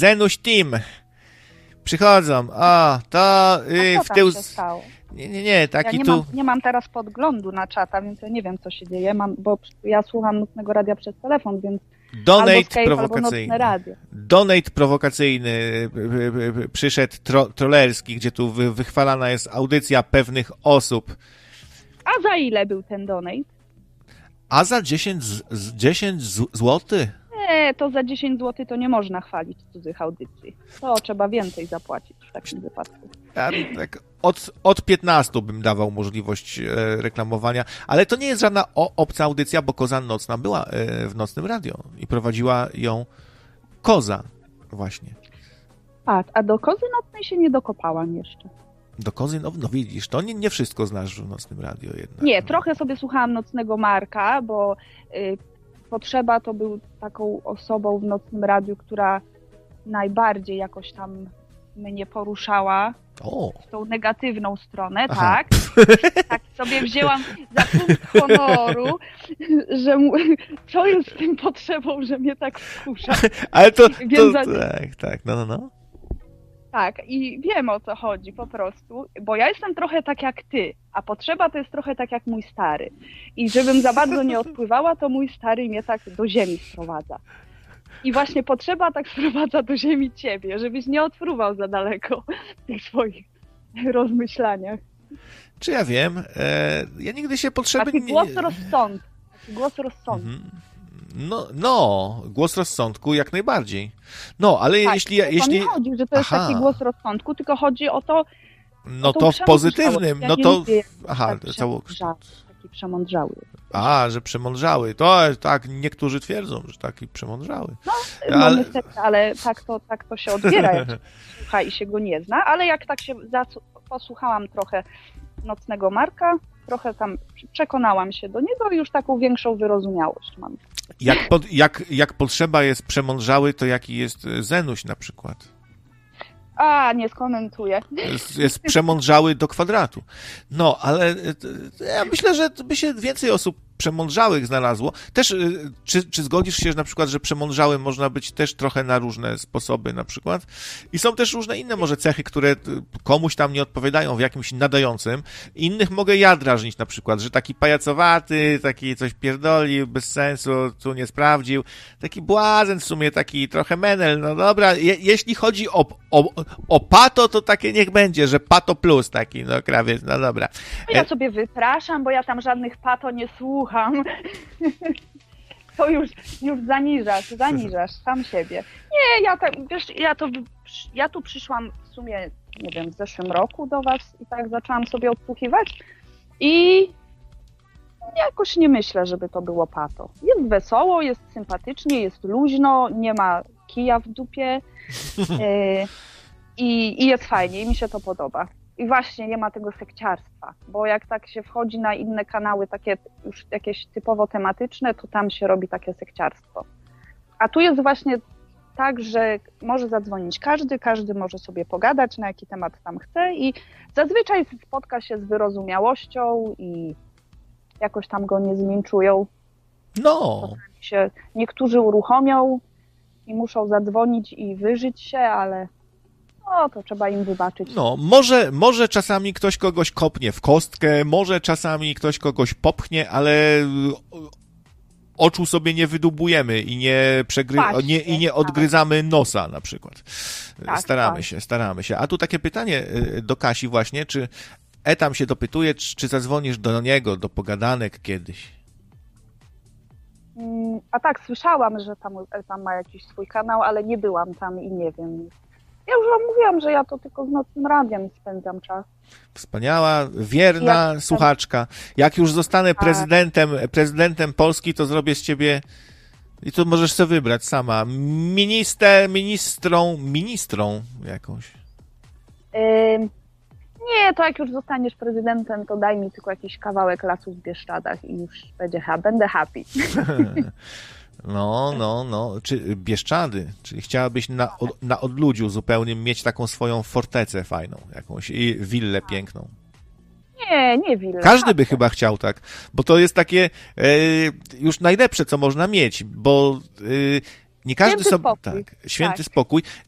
Zenuś Team. Przychodzą. O, to A co tam się stało? Nie, taki ja nie mam teraz podglądu na czata, więc ja nie wiem, co się dzieje, bo ja słucham Nocnego Radia przez telefon, więc donate albo Skype, prowokacyjny. albo Nocne Radio. Donate prowokacyjny przyszedł trollerski, gdzie tu wychwalana jest audycja pewnych osób. A za ile był ten donate? A za 10 złotych? Nie, to za 10 zł to nie można chwalić cudzych audycji. To trzeba więcej zapłacić w takim wypadku. Ja tak od 15 bym dawał możliwość reklamowania, ale to nie jest żadna obca audycja, bo Koza Nocna była w Nocnym Radio i prowadziła ją Koza właśnie. A do Kozy Nocnej się nie dokopałam jeszcze. Do Kozy, no widzisz, to nie wszystko znasz w Nocnym Radio jednak. Nie, trochę sobie słuchałam Nocnego Marka, bo Potrzeba to był taką osobą w Nocnym Radiu, która najbardziej jakoś tam mnie poruszała w tą negatywną stronę, tak? Tak sobie wzięłam za punkt honoru, że co jest z tym potrzebą, że mnie tak wkurza. Ale tak, no. Tak, i wiem, o co chodzi po prostu, bo ja jestem trochę tak jak ty, a potrzeba to jest trochę tak jak mój stary. I żebym za bardzo nie odpływała, to mój stary mnie tak do ziemi sprowadza. I właśnie potrzeba tak sprowadza do ziemi ciebie, żebyś nie odfruwał za daleko w tych swoich rozmyślaniach. Czy ja wiem? Ja nigdy się potrzeby... Taki głos rozsądku. No, głos rozsądku jak najbardziej. No, ale tak, jeśli... To nie chodzi, że to jest taki głos rozsądku, tylko chodzi o to... No to w pozytywnym, no to... Taki przemądrzały. Że przemądrzały. To tak niektórzy twierdzą, że taki przemądrzały. No niestety, ale tak to się odbiera, jak się słucha i się go nie zna, ale jak tak się posłuchałam trochę Nocnego Marka, trochę tam przekonałam się do niego i już taką większą wyrozumiałość mam. Jak potrzeba jest przemądrzały, to jaki jest Zenuś na przykład? Nie skomentuję. Jest przemądrzały do kwadratu. No, ale ja myślę, że by się więcej osób przemądrzałych znalazło. Też, czy zgodzisz się, że na przykład, że przemądrzałym można być też trochę na różne sposoby na przykład? I są też różne inne może cechy, które komuś tam nie odpowiadają w jakimś nadającym. Innych mogę ja drażnić na przykład, że taki pajacowaty, taki coś pierdolił, bez sensu, tu nie sprawdził. Taki błazen w sumie, taki trochę menel. No dobra, jeśli chodzi o pato, to takie niech będzie, że pato plus taki, no krawiec, no dobra. Ja sobie wypraszam, bo ja tam żadnych pato nie słucham. To już zaniżasz sam siebie. Nie, ja tu przyszłam w sumie, nie wiem, w zeszłym roku do was i tak zaczęłam sobie odsłuchiwać i jakoś nie myślę, żeby to było pato. Jest wesoło, jest sympatycznie, jest luźno, nie ma kija w dupie i jest fajnie i mi się to podoba. I właśnie nie ma tego sekciarstwa, bo jak tak się wchodzi na inne kanały, takie już jakieś typowo tematyczne, to tam się robi takie sekciarstwo. A tu jest właśnie tak, że może zadzwonić każdy może sobie pogadać, na jaki temat tam chce i zazwyczaj spotka się z wyrozumiałością i jakoś tam go nie zmięczują. No. Się niektórzy uruchomią i muszą zadzwonić i wyżyć się, ale... to trzeba im wybaczyć. No, może czasami ktoś kogoś kopnie w kostkę, może czasami ktoś kogoś popchnie, ale oczu sobie nie wydubujemy i nie odgryzamy nosa na przykład. Tak, staramy się. A tu takie pytanie do Kasi właśnie, czy Etam się dopytuje, czy zadzwonisz do niego, do pogadanek kiedyś? A tak, słyszałam, że tam ma jakiś swój kanał, ale nie byłam tam i nie wiem. Ja już wam mówiłam, że ja to tylko z Nocnym Radiem spędzam czas. Wspaniała, wierna słuchaczka. Jak już zostanę prezydentem Polski, to zrobię z ciebie, i to możesz sobie wybrać sama, ministrą jakąś. Nie, to jak już zostaniesz prezydentem, to daj mi tylko jakiś kawałek lasu w Bieszczadach i już będę happy. No. Czy Bieszczady, czyli chciałabyś na odludziu zupełnie mieć taką swoją fortecę fajną, jakąś i willę piękną. Nie willę. Każdy by chyba chciał tak, bo to jest takie już najlepsze, co można mieć, bo nie każdy święty spokój. Święty spokój.